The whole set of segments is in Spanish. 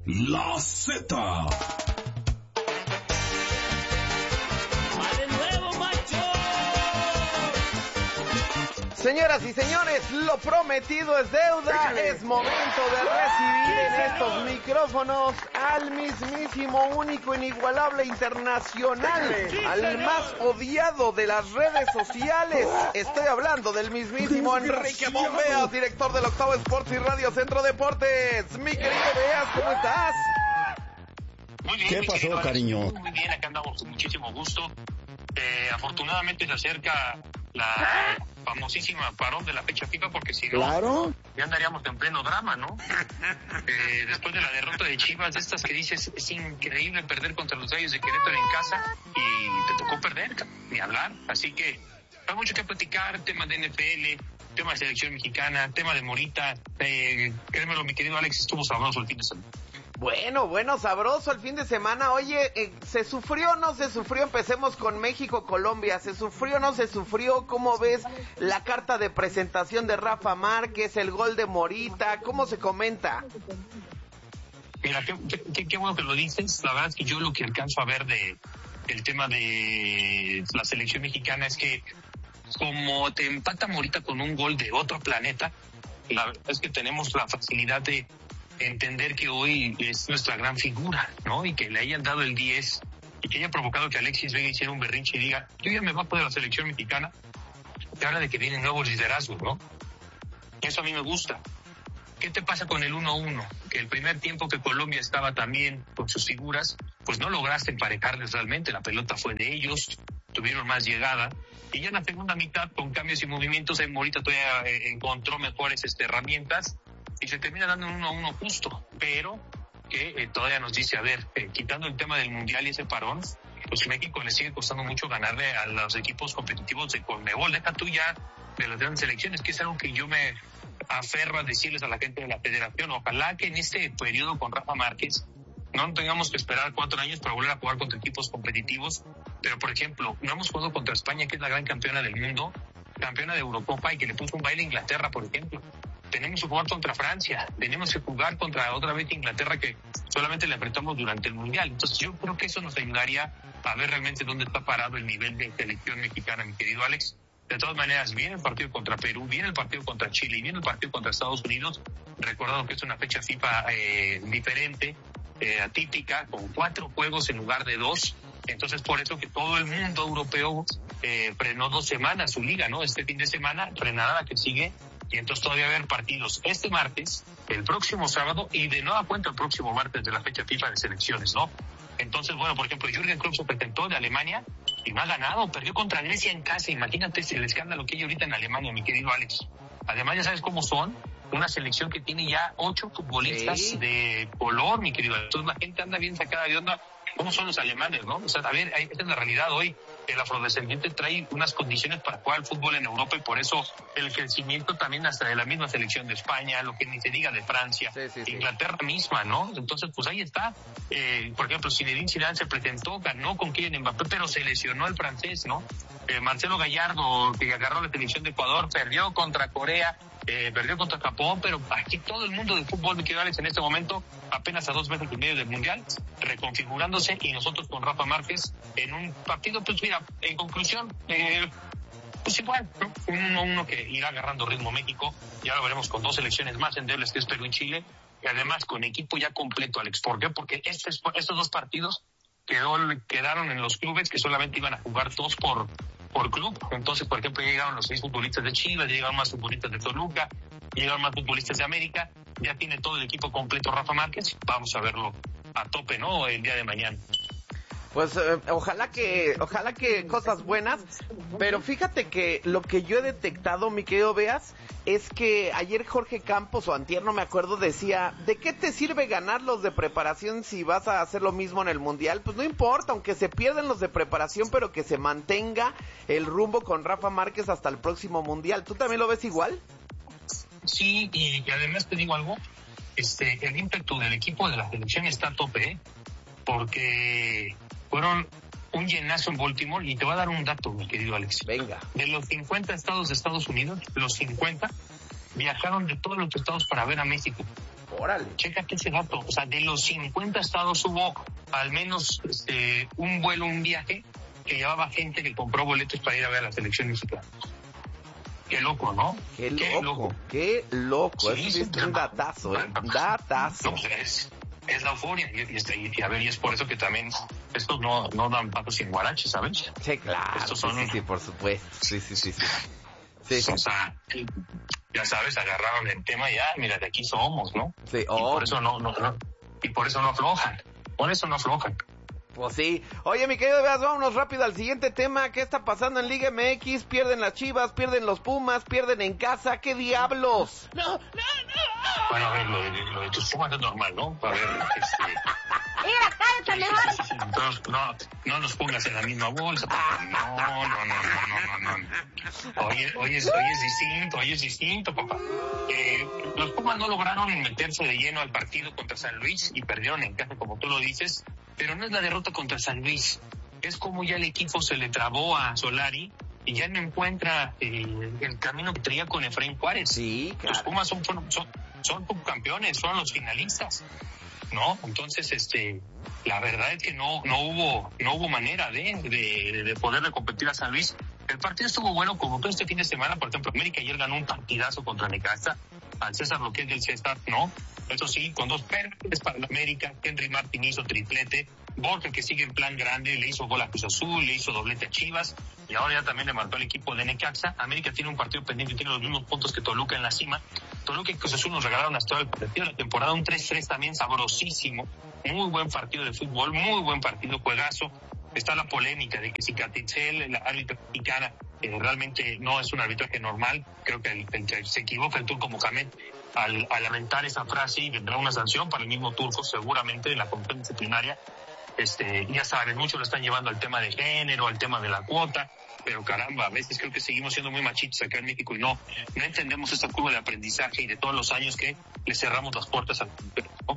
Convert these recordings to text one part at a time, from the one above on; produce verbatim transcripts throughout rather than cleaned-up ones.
La Z. Señoras y señores, lo prometido es deuda. Es momento de recibir en estos micrófonos al mismísimo, único, inigualable, internacional, al más odiado de las redes sociales. Estoy hablando del mismísimo Enrique Bombeas, director del Octavo Sports y Radio Centro Deportes. Mi querido Beas, ¿cómo estás? Muy bien. ¿Qué pasó, cariño? Muy bien, acá andamos con muchísimo gusto. Eh, afortunadamente se acerca la famosísima parón de la fecha FIFA, porque si no, claro, ya andaríamos en pleno drama, ¿no? Eh, después de la derrota de Chivas, de estas que dices, es increíble perder contra los Gallos de Querétaro en casa, y te tocó perder, ni hablar. Así que hay mucho que platicar, temas de N F L, tema de selección mexicana, tema de Morita. Eh, créemelo, mi querido Alex, estuvo sabroso el fin de semana. Bueno, bueno, sabroso el fin de semana. Oye, eh, ¿se sufrió o no se sufrió? Empecemos con México-Colombia. ¿Se sufrió o no se sufrió? ¿Cómo ves la carta de presentación de Rafa Márquez, el gol de Morita? ¿Cómo se comenta? Mira, qué, qué, qué bueno que lo dices. La verdad es que yo lo que alcanzo a ver de el tema de la selección mexicana es que como te empata Morita con un gol de otro planeta, la verdad es que tenemos la facilidad de entender que hoy es nuestra gran figura, ¿no? Y que le hayan dado el diez y que haya provocado que Alexis Vega hiciera un berrinche y diga, yo ya me bajo de la selección mexicana, que habla de que vienen nuevos liderazgos, ¿no? Eso a mí me gusta. ¿Qué te pasa con el uno a uno? Que el primer tiempo que Colombia estaba también con sus figuras, pues no lograste emparejarles realmente, la pelota fue de ellos, tuvieron más llegada, y ya en la segunda mitad, con cambios y movimientos, en Morita todavía eh, encontró mejores este, herramientas, y se termina dando un uno a uno justo, pero que eh, todavía nos dice, a ver, eh, quitando el tema del Mundial y ese parón, pues México le sigue costando mucho ganarle a los equipos competitivos de Conmebol, deja tú ya de las grandes selecciones, que es algo que yo me aferro a decirles a la gente de la federación. Ojalá que en este periodo con Rafa Márquez no tengamos que esperar cuatro años para volver a jugar contra equipos competitivos, pero por ejemplo, no hemos jugado contra España, que es la gran campeona del mundo, campeona de Eurocopa y que le puso un baile a Inglaterra, por ejemplo. Tenemos que jugar contra Francia, tenemos que jugar contra otra vez Inglaterra, que solamente le enfrentamos durante el Mundial. Entonces yo creo que eso nos ayudaría a ver realmente dónde está parado el nivel de selección mexicana, mi querido Alex. De todas maneras, viene el partido contra Perú, viene el partido contra Chile y viene el partido contra Estados Unidos, recordando que es una fecha FIFA eh, diferente, eh, atípica, con cuatro juegos en lugar de dos. Entonces, por eso que todo el mundo europeo eh, frenó dos semanas su liga, ¿no? Este fin de semana frenará la que sigue, y entonces todavía va a haber partidos este martes, el próximo sábado y de nueva cuenta el próximo martes de la fecha FIFA de selecciones, ¿no? Entonces, bueno, por ejemplo, Jürgen Klopp se presentó de Alemania y no ha ganado, perdió contra Grecia en casa. Imagínate el escándalo que hay ahorita en Alemania, mi querido Alex. Además, ya sabes cómo son, una selección que tiene ya ocho futbolistas sí. de color, mi querido Alex. Entonces la gente anda bien sacada de onda. ¿Cómo son los alemanes, no? O sea, a ver, esta es la realidad hoy. El afrodescendiente trae unas condiciones para jugar al fútbol en Europa, y por eso el crecimiento también hasta de la misma selección de España, lo que ni se diga de Francia, sí, sí, Inglaterra sí. misma, ¿no? Entonces, pues ahí está. Eh, por ejemplo, Zinedine Zidane se presentó, ganó con Kylian Mbappé, pero se lesionó el francés, ¿no? Eh, Marcelo Gallardo, que agarró la selección de Ecuador, perdió contra Corea, eh, perdió contra Japón, pero aquí todo el mundo del fútbol, mi querido Alex, en este momento, apenas a dos meses y medio del Mundial, reconfigurándose, y nosotros con Rafa Márquez en un partido, pues mira, en conclusión, eh, pues igual, ¿no? Un uno uno que irá agarrando ritmo México, ya lo veremos con dos selecciones más endebles, que es Perú y Chile, y además con equipo ya completo, Alex. ¿Por qué? Porque estos, estos dos partidos quedó, quedaron en los clubes que solamente iban a jugar dos por, por club. Entonces, por ejemplo, llegaron los seis futbolistas de Chivas, llegaron más futbolistas de Toluca, llegaron más futbolistas de América, ya tiene todo el equipo completo Rafa Márquez. Vamos a verlo a tope, ¿no? El día de mañana. Pues eh, ojalá que, ojalá que cosas buenas, pero fíjate que lo que yo he detectado, mi querido Beas, es que ayer Jorge Campos, o antier, no me acuerdo, decía, ¿de qué te sirve ganar los de preparación si vas a hacer lo mismo en el Mundial? Pues no importa, aunque se pierdan los de preparación, pero que se mantenga el rumbo con Rafa Márquez hasta el próximo Mundial. ¿Tú también lo ves igual? Sí, y, y además te digo algo, este, el ímpetu del equipo de la selección está a tope, ¿eh? Porque fueron un llenazo en Baltimore, y te voy a dar un dato, mi querido Alex. Venga. De los cincuenta estados de Estados Unidos, los cincuenta viajaron de todos los estados para ver a México. Órale. Chécate ese dato. O sea, de los cincuenta estados hubo al menos este, un vuelo, un viaje que llevaba gente que compró boletos para ir a ver a la selección mexicana. Qué loco, ¿no? Qué loco, qué loco. Qué loco. Sí, Eso es sí, un datazo, ¿eh? Datazo. No, pues es, es la euforia. Y, y, y a ver, y es por eso que también estos no, no dan patos sin guaraches, ¿sabes? Sí, claro. Estos son... Sí, sí, sí, por supuesto. Sí, sí, sí, sí. Sí, sí. O sea, ya sabes, agarraron el tema y ya, mira, de aquí somos, ¿no? Sí, oh. Y por eso no, no, no, y por eso no aflojan. Por eso no aflojan. Pues sí. Oye, mi querido Veas, vámonos rápido al siguiente tema. ¿Qué está pasando en Liga M X? Pierden las Chivas, pierden los Pumas, pierden en casa. ¿Qué diablos? No, no, no. Bueno, a ver, lo de, lo de tus Pumas es normal, ¿no? A ver, este... Mira, cállate mejor. Entonces, no, no nos pongas en la misma bolsa. No, no, no, no, no, no, no. Hoy, hoy, es, hoy es distinto, hoy es distinto, papá. Eh, los Pumas no lograron meterse de lleno al partido contra San Luis y perdieron en casa, como tú lo dices, pero no es la derrota contra San Luis. Es como ya el equipo se le trabó a Solari y ya no encuentra eh, el camino que traía con Efraín Juárez. Sí, claro. Los Pumas son, son, son, son subcampeones, son los finalistas, ¿no? Entonces, este, la verdad es que no, no hubo, no hubo manera de, de, de poderle competir a San Luis. El partido estuvo bueno, como todo este fin de semana. Por ejemplo, América ayer ganó un partidazo contra Necaxa, al César Loquet del César, ¿no? Eso sí, con dos penales para la América. Henry Martín hizo triplete, Borja, que sigue en plan grande, le hizo gol a Cruz Azul, le hizo doblete a Chivas, y ahora ya también le marcó al equipo de Necaxa. América tiene un partido pendiente, tiene los mismos puntos que Toluca en la cima. Toluca y Cruz Azul nos regalaron hasta el partido de la temporada, un tres tres también sabrosísimo. Muy buen partido de fútbol, muy buen partido, juegazo. Está la polémica de que si Catitzel, la árbitra mexicana, eh, realmente no es un arbitraje normal. Creo que el, el, se equivoca el turco Mohamed al, al lamentar esa frase, y vendrá una sanción para el mismo turco seguramente en la comisión disciplinaria. Este, ya saben, muchos lo están llevando al tema de género, al tema de la cuota, pero caramba, a veces creo que seguimos siendo muy machistas acá en México y no, no entendemos esta curva de aprendizaje y de todos los años que le cerramos las puertas al mundo, ¿no?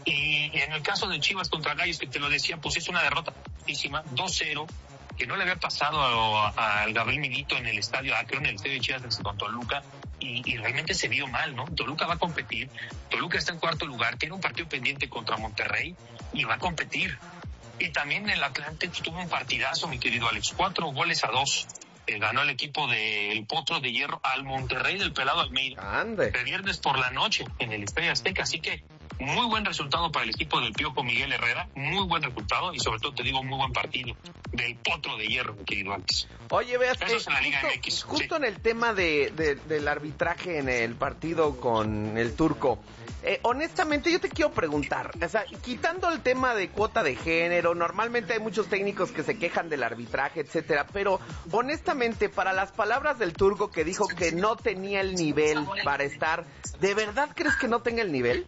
Y, y en el caso de Chivas contra Gallos, que te lo decía, pues es una derrota fortísima, dos cero, que no le había pasado al Gabriel Milito en el estadio Akron, en el estadio de Chivas con Toluca, y, y realmente se vio mal, ¿no? Toluca va a competir, Toluca está en cuarto lugar, tiene un partido pendiente contra Monterrey y va a competir. Y también el Atlante tuvo un partidazo, mi querido Alex, cuatro goles a dos. Eh, ganó el equipo del Potro de Hierro al Monterrey del Pelado Almeida. Ande. De viernes por la noche en el Estadio Azteca. Así que muy buen resultado para el equipo del Piojo Miguel Herrera. Muy buen resultado y sobre todo te digo muy buen partido del Potro de Hierro, mi querido Alex. Oye, veas, Eso es en la Liga justo, M X. justo Sí. en el tema de, de, del arbitraje en el partido con el turco. Eh, honestamente, yo te quiero preguntar, o sea, quitando el tema de cuota de género, normalmente hay muchos técnicos que se quejan del arbitraje, etcétera, pero honestamente, para las palabras del turco que dijo que no tenía el nivel para estar, ¿de verdad crees que no tenga el nivel?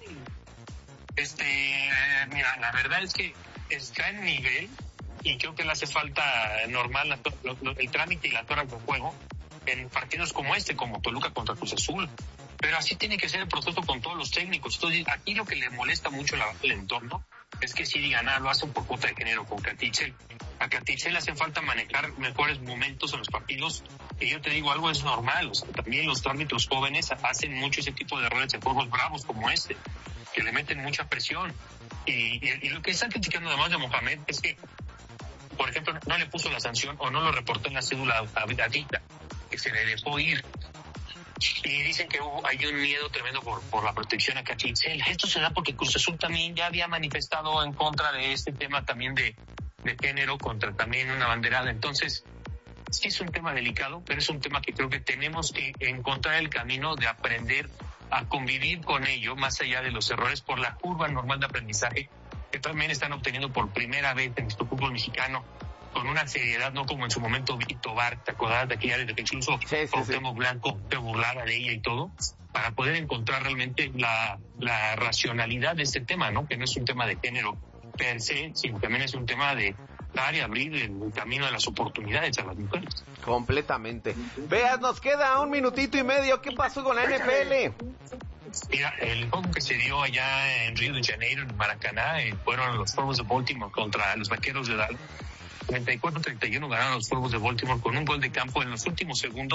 Este, mira, la verdad es que está en nivel y creo que le hace falta normal la, lo, lo, el trámite y las horas de juego en partidos como este, como Toluca contra Cruz Azul. Pero así tiene que ser el proceso con todos los técnicos. Entonces, aquí lo que le molesta mucho la, el entorno es que si digan, ah, lo hacen por cuota de género con Catitzel. A Catitzel le hace falta manejar mejores momentos en los partidos. Y yo te digo, algo es normal. O sea, también los árbitros jóvenes hacen mucho ese tipo de errores en juegos bravos como este, que le meten mucha presión. Y, y, y lo que están criticando además de Mohamed es que, por ejemplo, no le puso la sanción o no lo reportó en la cédula Adita, que se le dejó ir. Y dicen que hubo, hay un miedo tremendo por, por la protección a Catitzel. Esto se da porque Cruz Azul también ya había manifestado en contra de este tema también de, de género, contra también una banderada. Entonces, sí es un tema delicado, pero es un tema que creo que tenemos que encontrar el camino de aprender a convivir con ello, más allá de los errores, por la curva normal de aprendizaje que también están obteniendo por primera vez en nuestro fútbol mexicano, con una seriedad, no como en su momento Vito Bar, ¿te acordás de aquella de que incluso sí, sí, Cuauhtémoc sí. Blanco se burlaba de ella y todo? Para poder encontrar realmente la, la racionalidad de este tema, ¿no? Que no es un tema de género per se, sino también es un tema de dar y abrir el camino de las oportunidades a las mujeres. Completamente. Veas, nos queda un minutito y medio. ¿Qué pasó con la N F L? Mira, el juego que se dio allá en Río de Janeiro, en Maracaná, eh, fueron los Cuervos de Baltimore contra los Vaqueros de Dallas. treinta y cuatro a treinta y uno ganaron los Cuervos de Baltimore con un gol de campo en los últimos segundos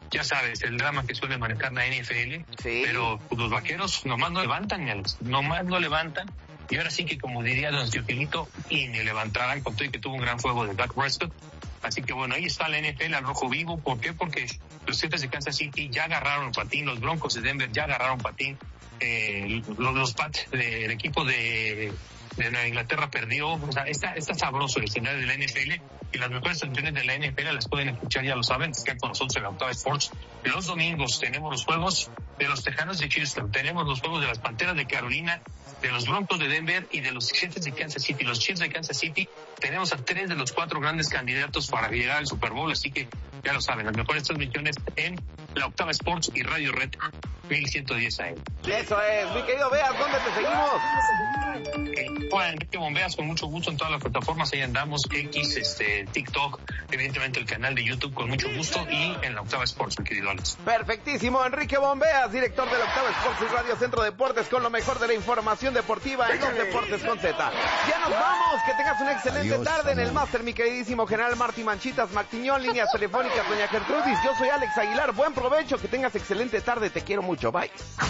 ya sabes, el drama que suele manejar la N F L, sí. Pero pues, los Vaqueros nomás no levantan, Alex, nomás no levantan, y ahora sí que, como diría don Teofilito, y ni levantarán, con todo y que tuvo un gran juego de Dak Prescott. Así que bueno, ahí está la N F L al rojo vivo. ¿Por qué? Porque los Jefes de Kansas City ya agarraron patín, los Broncos de Denver ya agarraron patín, eh, los, los Pats del equipo de, de Nueva Inglaterra perdió. O sea, está, está sabroso el escenario de la N F L, y las mejores transmisiones de la N F L las pueden escuchar, ya lo saben, están con nosotros en la Octava Sports. Los domingos tenemos los juegos de los Tejanos de Houston, tenemos los juegos de las Panteras de Carolina, de los Broncos de Denver y de los Jefes de Kansas City. Los Chiefs de Kansas City, tenemos a tres de los cuatro grandes candidatos para llegar al Super Bowl, así que ya lo saben, las mejores transmisiones en la Octava Sports y Radio Red mil ciento diez A M. Eso es, mi querido Beas, ¿dónde te seguimos? Eh, bueno, Enrique Bombeas, con mucho gusto en todas las plataformas, ahí andamos, X, este, TikTok, evidentemente el canal de YouTube, con mucho gusto, y en la Octava Sports, mi querido Alex. Perfectísimo, Enrique Bombeas, director de la Octava Sports y Radio Centro Deportes, con lo mejor de la información deportiva en los deportes con Z. Ya nos vamos, que tengas una excelente Adiós, tarde amor. En el máster, mi queridísimo general Martí Manchitas, Mactiñón, líneas telefónicas, doña Gertrudis, yo soy Alex Aguilar, buen provecho, que tengas excelente tarde, te quiero mucho, bye.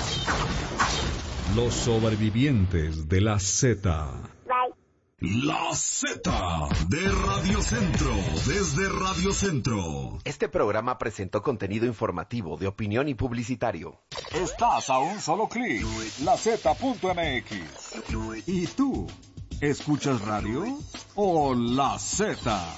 Los sobrevivientes de la Z. Bye. La Z de Radio Centro, desde Radio Centro. Este programa presentó contenido informativo, de opinión y publicitario. Estás a un solo clic, la Z punto M X. ¿Y tú? ¿Escuchas radio o la Z?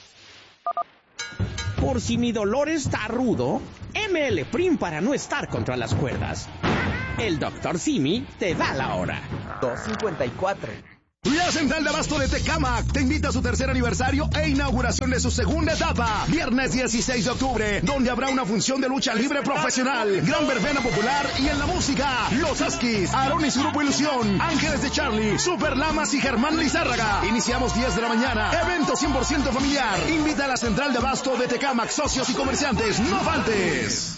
Por si mi dolor está rudo, M L Prim para no estar contra las cuerdas. El doctor Simi te da la hora. dos cincuenta y cuatro. La Central de Abasto de Tecámac te invita a su tercer aniversario e inauguración de su segunda etapa. Viernes dieciséis de octubre, donde habrá una función de lucha libre profesional, gran verbena popular y en la música, Los Askis, Aarón y su grupo Ilusión, Ángeles de Charlie, Super Lamas y Germán Lizárraga. Iniciamos diez de la mañana. Evento cien por ciento familiar. Invita a la Central de Abasto de Tecámac, socios y comerciantes. ¡No faltes!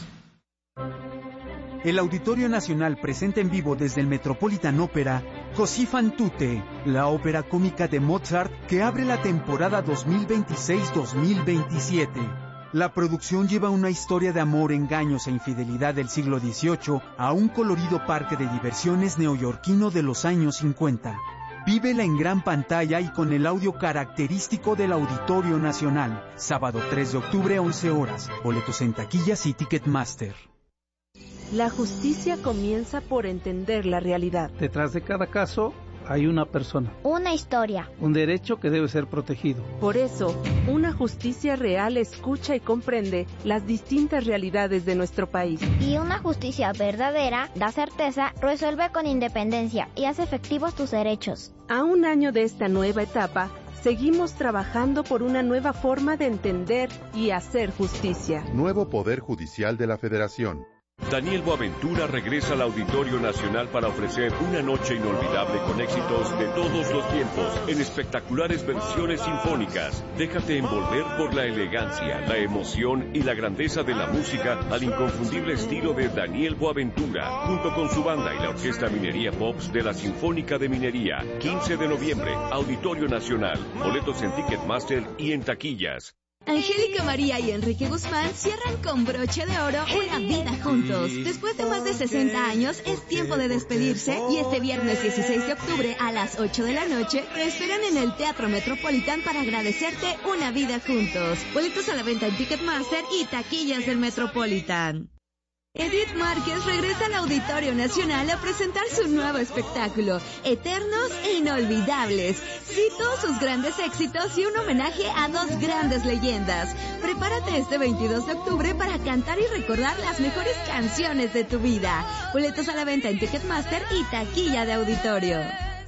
El Auditorio Nacional presenta en vivo desde el Metropolitan Opera Così fan tutte, la ópera cómica de Mozart que abre la temporada dos mil veintiséis dos mil veintisiete. La producción lleva una historia de amor, engaños e infidelidad del siglo dieciocho a un colorido parque de diversiones neoyorquino de los años cincuenta. Vívela en gran pantalla y con el audio característico del Auditorio Nacional. Sábado tres de octubre, once horas. Boletos en taquillas y Ticketmaster. La justicia comienza por entender la realidad. Detrás de cada caso hay una persona. Una historia. Un derecho que debe ser protegido. Por eso, una justicia real escucha y comprende las distintas realidades de nuestro país. Y una justicia verdadera da certeza, resuelve con independencia y hace efectivos tus derechos. A un año de esta nueva etapa, seguimos trabajando por una nueva forma de entender y hacer justicia. Nuevo Poder Judicial de la Federación. Daniel Boaventura regresa al Auditorio Nacional para ofrecer una noche inolvidable con éxitos de todos los tiempos en espectaculares versiones sinfónicas. Déjate envolver por la elegancia, la emoción y la grandeza de la música al inconfundible estilo de Daniel Boaventura, junto con su banda y la Orquesta Minería Pops de la Sinfónica de Minería. quince de noviembre, Auditorio Nacional. Boletos en Ticketmaster y en taquillas. Angélica María y Enrique Guzmán cierran con broche de oro una vida juntos. Después de más de sesenta años, es tiempo de despedirse y este viernes dieciséis de octubre a las ocho de la noche te esperan en el Teatro Metropolitan para agradecerte una vida juntos. Boletos a la venta en Ticketmaster y taquillas del Metropolitan. Edith Márquez regresa al Auditorio Nacional a presentar su nuevo espectáculo, Eternos e Inolvidables. Cito sus grandes éxitos y un homenaje a dos grandes leyendas. Prepárate este veintidós de octubre para cantar y recordar las mejores canciones de tu vida. Boletos a la venta en Ticketmaster y taquilla de auditorio.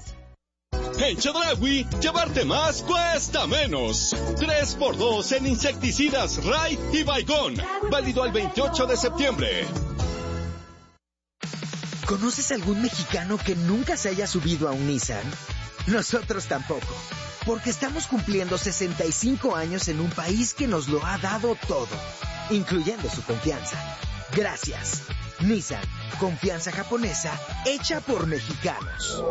En Chedraui, llevarte más cuesta menos. tres por dos en insecticidas Ray y Baygon. Válido al veintiocho de septiembre. ¿Conoces algún mexicano que nunca se haya subido a un Nissan? Nosotros tampoco, porque estamos cumpliendo sesenta y cinco años en un país que nos lo ha dado todo, incluyendo su confianza. Gracias. Nissan, confianza japonesa hecha por mexicanos.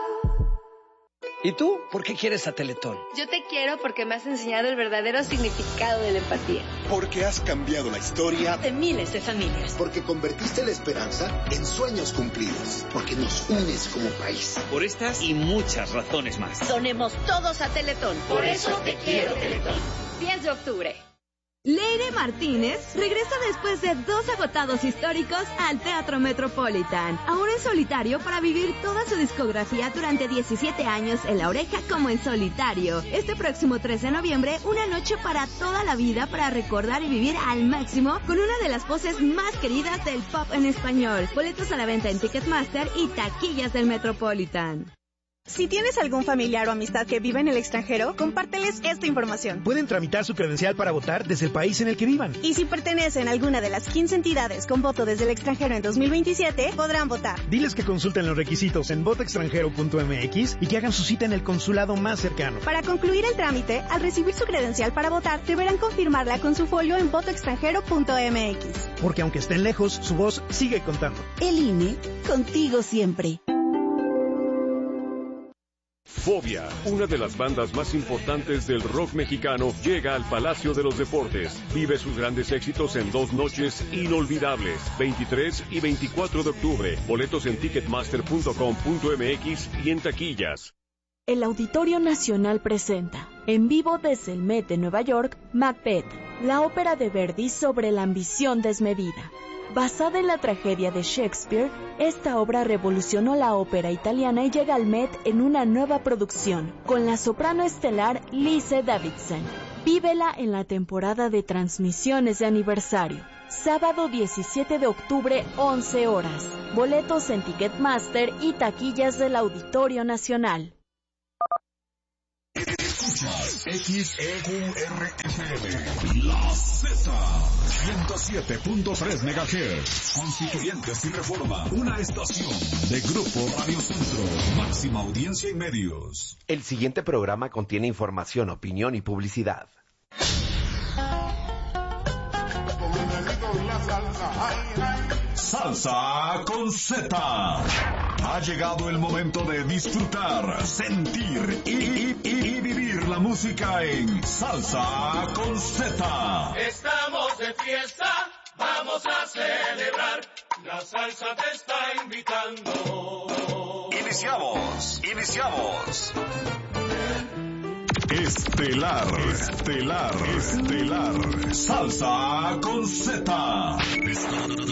¿Y tú? ¿Por qué quieres a Teletón? Yo te quiero porque me has enseñado el verdadero significado de la empatía. Porque has cambiado la historia de miles de familias. Porque convertiste la esperanza en sueños cumplidos. Porque nos unes como país. Por estas y muchas razones más. Donemos todos a Teletón. Por eso te quiero, Teletón. diez de octubre. Leire Martínez regresa después de dos agotados históricos al Teatro Metropolitan, ahora en solitario para vivir toda su discografía durante diecisiete años en La Oreja como en solitario. Este próximo tres de noviembre, una noche para toda la vida para recordar y vivir al máximo con una de las voces más queridas del pop en español. Boletos a la venta en Ticketmaster y taquillas del Metropolitan. Si tienes algún familiar o amistad que vive en el extranjero, compárteles esta información. Pueden tramitar su credencial para votar desde el país en el que vivan. Y si pertenecen a alguna de las quince entidades con voto desde el extranjero en dos mil veintisiete, podrán votar. Diles que consulten los requisitos en voto extranjero punto m x y que hagan su cita en el consulado más cercano. Para concluir el trámite, al recibir su credencial para votar, deberán confirmarla con su folio en voto extranjero punto m x. Porque aunque estén lejos, su voz sigue contando. El I N E, contigo siempre. Fobia, una de las bandas más importantes del rock mexicano, llega al Palacio de los Deportes. Vive sus grandes éxitos en dos noches inolvidables, veintitrés y veinticuatro de octubre. Boletos en ticketmaster punto com punto m x y en taquillas. El Auditorio Nacional presenta, en vivo desde el Met de Nueva York, Macbeth, la ópera de Verdi sobre la ambición desmedida. Basada en la tragedia de Shakespeare, esta obra revolucionó la ópera italiana y llega al Met en una nueva producción, con la soprano estelar Lise Davidson. Vívela en la temporada de transmisiones de aniversario. Sábado diecisiete de octubre, once horas. Boletos en Ticketmaster y taquillas del Auditorio Nacional. Escuchas X E Q R F M, La Z, ciento siete punto tres megahertz, Constituyentes y Reforma, una estación de Grupo Radio Centro, máxima audiencia en medios. El siguiente programa contiene información, opinión y publicidad. Salsa con Z. Ha llegado el momento de disfrutar, sentir y, y, y vivir la música en Salsa con Z. Estamos de fiesta, vamos a celebrar. La salsa te está invitando. Iniciamos, iniciamos. Estelar, estelar, estelar. Salsa con Z.